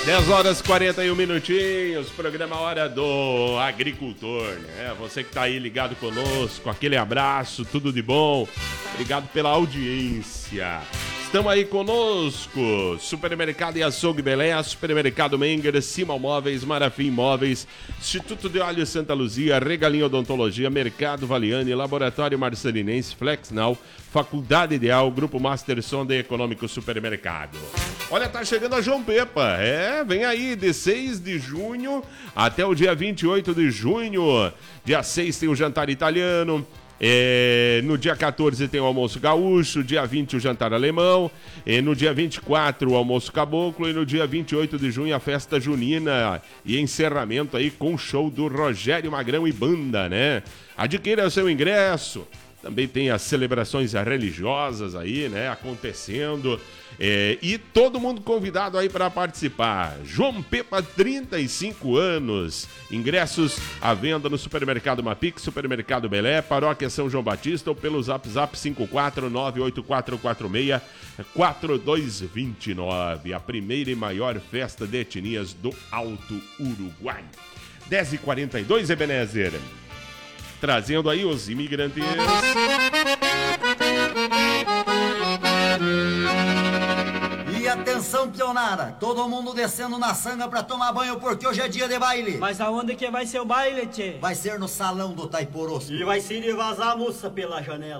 10 horas e 41 minutinhos, programa Hora do Agricultor, né? Você que tá aí ligado conosco, aquele abraço, tudo de bom. Obrigado pela audiência. Estão aí conosco, Supermercado e Açougue Belém, Supermercado Menger, Simal Móveis, Marafim Móveis, Instituto de Olhos Santa Luzia, Regalinho Odontologia, Mercado Valiani, Laboratório Marcelinense, Flexnal, Faculdade Ideal, Grupo Master Sonda e Econômico Supermercado. Olha, tá chegando a João Pepa, vem aí de 6 de junho até o dia 28 de junho. Dia 6 tem o jantar italiano. No dia 14 tem o almoço gaúcho, dia 20 o jantar alemão, no dia 24 o almoço caboclo e no dia 28 de junho a festa junina e encerramento aí com o show do Rogério Magrão e banda, né? Adquira seu ingresso. Também tem as celebrações religiosas aí, né, acontecendo. E todo mundo convidado aí para participar. João Pepa, 35 anos. Ingressos à venda no Supermercado Mapix, Supermercado Belé, Paróquia São João Batista ou pelo Zap 54984464229. A primeira e maior festa de etnias do Alto Uruguai. 10h42, Ebenezer. Trazendo aí os imigrantes. E atenção, pionara, todo mundo descendo na sanga pra tomar banho porque hoje é dia de baile. Mas aonde que vai ser o baile, tchê? Vai ser no salão do Taiporosco. E vai ser de vazar a moça pela janela.